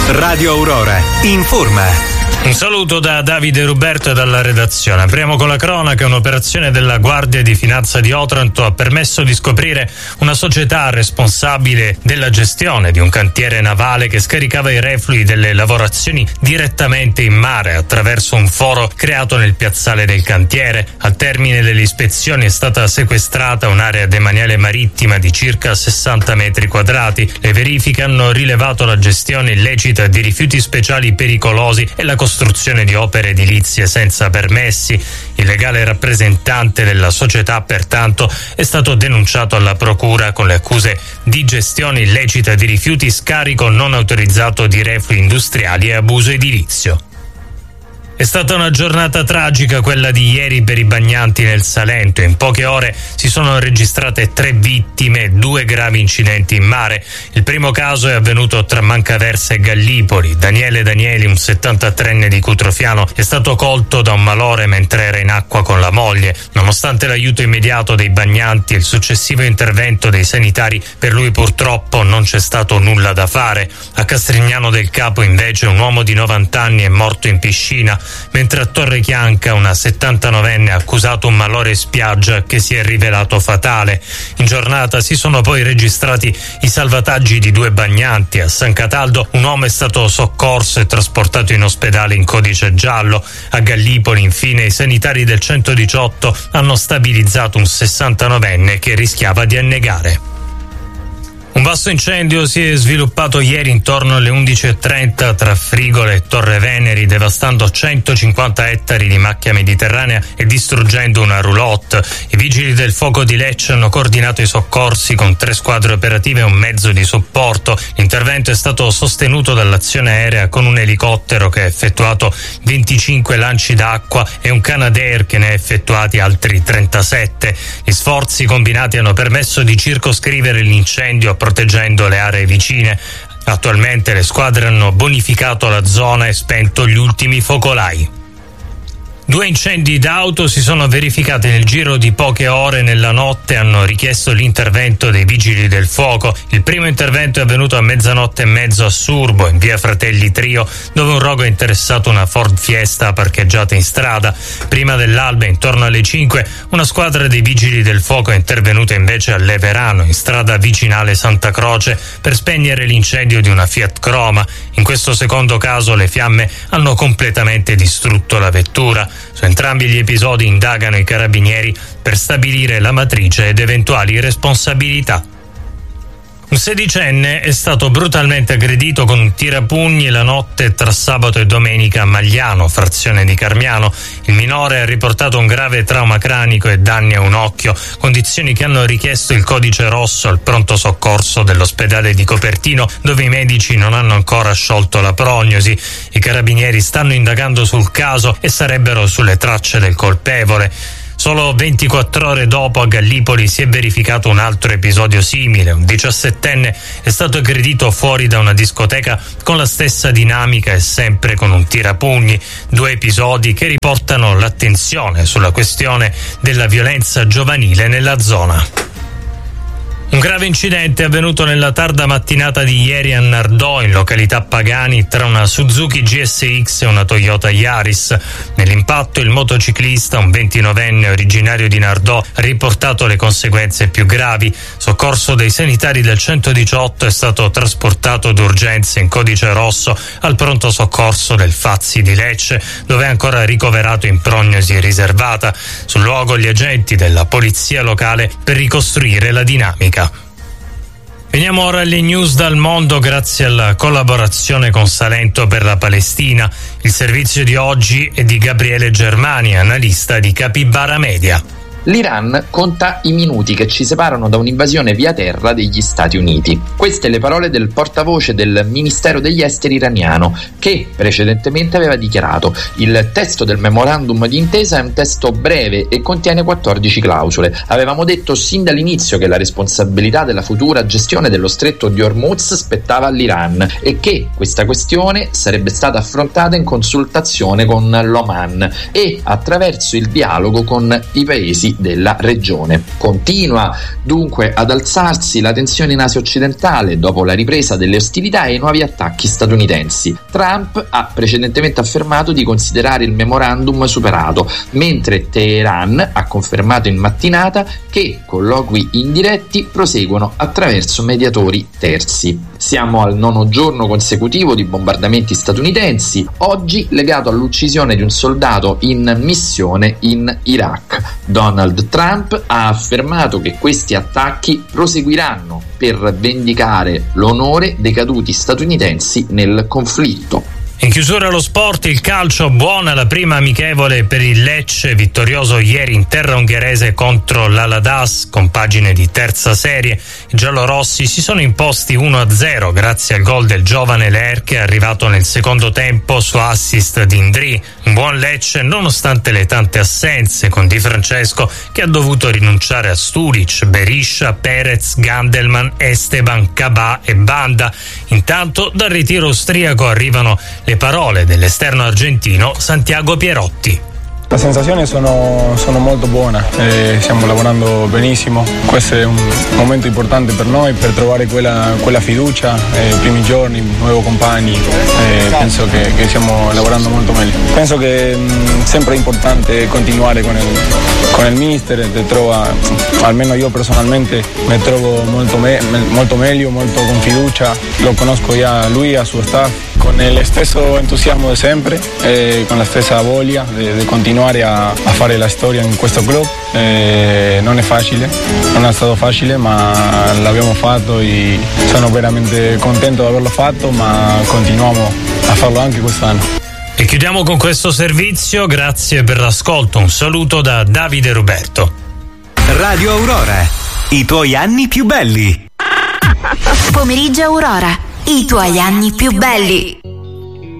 Radio Aurora informa. Un saluto da Davide Ruberto e dalla redazione. Apriamo con la cronaca. Un'operazione della Guardia di Finanza di Otranto ha permesso di scoprire una società responsabile della gestione di un cantiere navale che scaricava i reflui delle lavorazioni direttamente in mare attraverso un foro creato nel piazzale del cantiere. Al termine delle ispezioni è stata sequestrata un'area demaniale marittima di circa 60 metri quadrati. Le verifiche hanno rilevato la gestione illecita di rifiuti speciali pericolosi e la costruzione di opere edilizie senza permessi. Il legale rappresentante della società, pertanto, è stato denunciato alla procura con le accuse di gestione illecita di rifiuti, scarico non autorizzato di reflui industriali e abuso edilizio. È stata una giornata tragica quella di ieri per i bagnanti nel Salento. In poche ore si sono registrate 3 vittime e 2 gravi incidenti in mare. Il primo caso è avvenuto tra Mancaversa e Gallipoli. Daniele Danieli, un 73enne di Cutrofiano, è stato colto da un malore mentre era in acqua con la moglie. Nonostante l'aiuto immediato dei bagnanti e il successivo intervento dei sanitari, per lui purtroppo non c'è stato nulla da fare. A Castrignano del Capo invece un uomo di 90 anni è morto in piscina, mentre a Torrechianca una 79enne ha accusato un malore in spiaggia che si è rivelato fatale. In giornata si sono poi registrati i salvataggi di 2 bagnanti. A San Cataldo un uomo è stato soccorso e trasportato in ospedale in codice giallo. A Gallipoli infine i sanitari del 118 hanno stabilizzato un 69enne che rischiava di annegare. Un vasto incendio si è sviluppato ieri intorno alle 11:30 tra Frigola e Torre Veneri, devastando 150 ettari di macchia mediterranea e distruggendo una roulotte. I vigili del fuoco di Lecce hanno coordinato i soccorsi con 3 squadre operative e un mezzo di supporto. L'intervento è stato sostenuto dall'azione aerea con un elicottero che ha effettuato 25 lanci d'acqua e un Canadair che ne ha effettuati altri 37. Gli sforzi combinati hanno permesso di circoscrivere l'incendio proteggendo le aree vicine. Attualmente le squadre hanno bonificato la zona e spento gli ultimi focolai. 2 incendi d'auto si sono verificati nel giro di poche ore nella notte e hanno richiesto l'intervento dei vigili del fuoco. Il primo intervento è avvenuto a 00:30 a Surbo, in via Fratelli Trio, dove un rogo ha interessato una Ford Fiesta parcheggiata in strada. Prima dell'alba, intorno alle 5, una squadra dei vigili del fuoco è intervenuta invece a Leverano, in strada vicinale Santa Croce, per spegnere l'incendio di una Fiat Croma. In questo secondo caso le fiamme hanno completamente distrutto la vettura. Su entrambi gli episodi indagano i carabinieri per stabilire la matrice ed eventuali responsabilità. Un 16enne è stato brutalmente aggredito con un tirapugni la notte tra sabato e domenica a Magliano, frazione di Carmiano. Il minore ha riportato un grave trauma cranico e danni a un occhio, condizioni che hanno richiesto il codice rosso al pronto soccorso dell'ospedale di Copertino, dove i medici non hanno ancora sciolto la prognosi. I carabinieri stanno indagando sul caso e sarebbero sulle tracce del colpevole. Solo 24 ore dopo a Gallipoli si è verificato un altro episodio simile. Un 17enne è stato aggredito fuori da una discoteca con la stessa dinamica e sempre con un tirapugni. 2 episodi che riportano l'attenzione sulla questione della violenza giovanile nella zona. Un grave incidente è avvenuto nella tarda mattinata di ieri a Nardò, in località Pagani, tra una Suzuki GSX e una Toyota Yaris. Nell'impatto il motociclista, un 29enne originario di Nardò, ha riportato le conseguenze più gravi. Soccorso dei sanitari del 118, è stato trasportato d'urgenza in codice rosso al pronto soccorso del Fazzi di Lecce, dove è ancora ricoverato in prognosi riservata. Sul luogo gli agenti della polizia locale per ricostruire la dinamica. Veniamo ora alle news dal mondo grazie alla collaborazione con Salento per la Palestina. Il servizio di oggi è di Gabriele Germani, analista di Capibara Media. L'Iran conta i minuti che ci separano da un'invasione via terra degli Stati Uniti. Queste le parole del portavoce del Ministero degli Esteri iraniano, che precedentemente aveva dichiarato: il testo del memorandum d'intesa è un testo breve e contiene 14 clausole. Avevamo detto sin dall'inizio che la responsabilità della futura gestione dello stretto di Hormuz spettava all'Iran e che questa questione sarebbe stata affrontata in consultazione con l'Oman e attraverso il dialogo con i paesi della regione. Continua dunque ad alzarsi la tensione in Asia occidentale dopo la ripresa delle ostilità e i nuovi attacchi statunitensi. Trump ha precedentemente affermato di considerare il memorandum superato, mentre Teheran ha confermato in mattinata che colloqui indiretti proseguono attraverso mediatori terzi. Siamo al 9° giorno consecutivo di bombardamenti statunitensi, oggi legato all'uccisione di un soldato in missione in Iraq. Donald Trump ha affermato che questi attacchi proseguiranno per vendicare l'onore dei caduti statunitensi nel conflitto. In chiusura allo sport, il calcio, buona la prima amichevole per il Lecce, vittorioso ieri in terra ungherese contro l'Aladas con pagine di terza serie. I giallorossi si sono imposti 1-0 grazie al gol del giovane Lerche arrivato nel secondo tempo su assist di Ndri. Un buon Lecce nonostante le tante assenze, con Di Francesco che ha dovuto rinunciare a Sturic, Beriscia, Perez, Gandelman, Esteban, Cabà e Banda. Intanto dal ritiro austriaco arrivano le parole dell'esterno argentino Santiago Pierotti. Le sensazioni sono molto buone, stiamo lavorando benissimo, questo è un momento importante per noi per trovare quella fiducia, i primi giorni, nuovi compagni, penso che stiamo lavorando molto meglio. Penso che è sempre importante continuare con il mister, almeno io personalmente mi trovo molto meglio, molto con fiducia, lo conosco già lui e il suo staff, con il stesso entusiasmo di sempre, con la stessa voglia di continuare a fare la storia in questo club. Non è stato facile, ma l'abbiamo fatto e sono veramente contento di averlo fatto, ma continuiamo a farlo anche quest'anno. E chiudiamo con questo servizio, grazie per l'ascolto, un saluto da Davide Roberto. Radio Aurora, i tuoi anni più belli. Pomeriggio Aurora, i tuoi anni più belli.